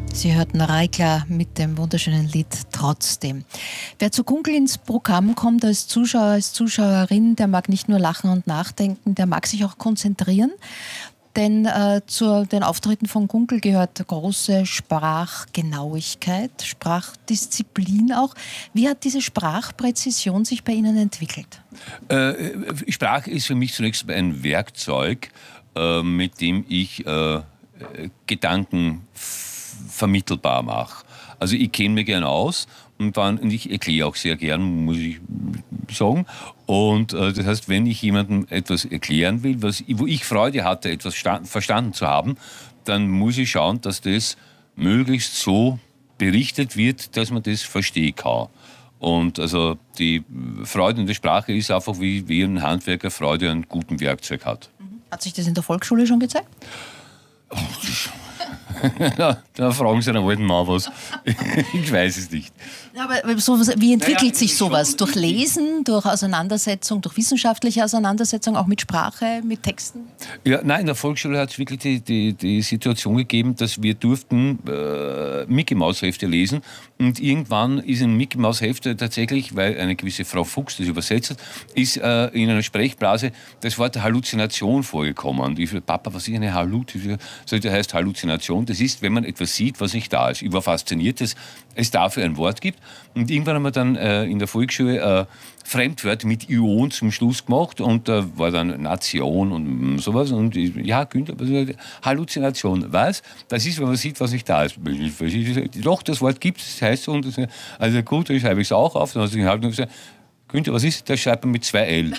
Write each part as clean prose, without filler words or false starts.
Sie hörten Reiklar mit dem wunderschönen Lied Trotzdem. Wer zu Gunkel ins Programm kommt als Zuschauer, als Zuschauerin, der mag nicht nur lachen und nachdenken, der mag sich auch konzentrieren. Denn zu den Auftritten von Gunkel gehört große Sprachgenauigkeit, Sprachdisziplin auch. Wie hat diese Sprachpräzision sich bei Ihnen entwickelt? Sprache ist für mich zunächst ein Werkzeug, mit dem ich Gedanken vermittelbar mache. Also ich kenne mich gern aus und ich erkläre auch sehr gern, muss ich sagen. Und das heißt, wenn ich jemandem etwas erklären will, wo ich Freude hatte, etwas verstanden zu haben, dann muss ich schauen, dass das möglichst so berichtet wird, dass man das verstehen kann. Und also die Freude an der Sprache ist einfach, wie ein Handwerker Freude an gutem Werkzeug hat. Hat sich das in der Volksschule schon gezeigt? Da fragen Sie einen alten Mann was. Ich weiß es nicht. Ja, aber wie entwickelt sich sowas? Durch Lesen, durch Auseinandersetzung, durch wissenschaftliche Auseinandersetzung, auch mit Sprache, mit Texten? Ja, nein, in der Volksschule hat es wirklich die Situation gegeben, dass wir durften Mickey-Maus-Hefte lesen. Und irgendwann ist ein Mickey-Maus-Hefte tatsächlich, weil eine gewisse Frau Fuchs das übersetzt hat, ist in einer Sprechblase das Wort Halluzination vorgekommen. Und ich so, Papa, was ist eine Halluzination? Das heißt Halluzination, das ist, wenn man etwas sieht, was nicht da ist. Ich war fasziniert, dass es dafür ein Wort gibt. Und irgendwann haben wir dann in der Volksschule Fremdwörter mit Ion zum Schluss gemacht und da war dann Nation und sowas. Und ja, Günther, Halluzination. Was? Das ist, wenn man sieht, was nicht da ist. Doch, das Wort gibt es, das heißt so. Und das, also gut, dann schreibe ich es auch auf. Dann hat sich gesagt, Günther, was ist? Das schreibt man mit 2 L.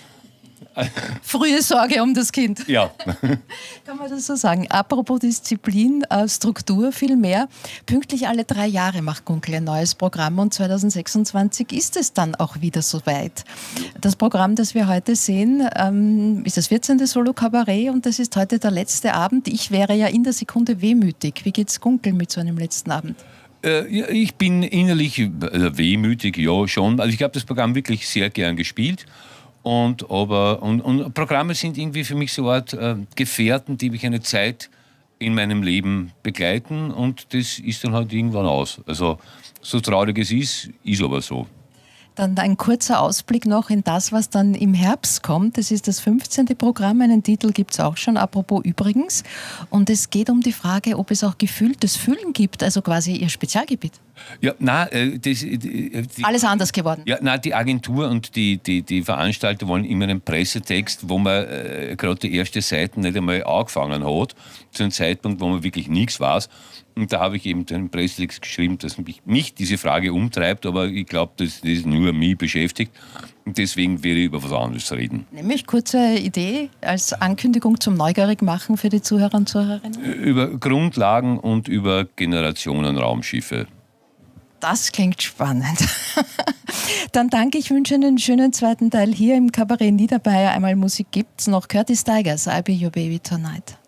Frühe Sorge um das Kind. Ja. Kann man das so sagen? Apropos Disziplin, Struktur, viel mehr. Pünktlich alle 3 Jahre macht Gunkel ein neues Programm und 2026 ist es dann auch wieder soweit. Das Programm, das wir heute sehen, ist das 14. Solo-Kabarett und das ist heute der letzte Abend. Ich wäre ja in der Sekunde wehmütig. Wie geht's Gunkel mit so einem letzten Abend? Ich bin innerlich wehmütig, ja schon. Also ich habe das Programm wirklich sehr gern gespielt. Und Programme sind irgendwie für mich so eine Art Gefährten, die mich eine Zeit in meinem Leben begleiten und das ist dann halt irgendwann aus. Also so traurig es ist aber so. Dann ein kurzer Ausblick noch in das, was dann im Herbst kommt. Das ist das 15. Programm. Einen Titel gibt es auch schon, apropos übrigens. Und es geht um die Frage, ob es auch gefühltes Fühlen gibt, also quasi Ihr Spezialgebiet. Ja, nein, alles anders geworden. Ja, nein, die Agentur und die Veranstalter wollen immer einen Pressetext, wo man gerade die erste Seite nicht einmal angefangen hat, zu einem Zeitpunkt, wo man wirklich nichts weiß. Und da habe ich eben einen Pressetext geschrieben, dass mich diese Frage umtreibt, aber ich glaube, dass das nur mich beschäftigt. Und deswegen werde ich über was anderes reden. Nämlich kurze Idee als Ankündigung zum Neugierig-Machen für die Zuhörer und Zuhörerinnen? Über Grundlagen und über Generationen-Raumschiffe. Das klingt spannend. Dann danke ich, wünsche einen schönen zweiten Teil hier im Kabarett Niederbayer. Einmal Musik gibt's noch. Curtis Tigers, I'll Be Your Baby Tonight.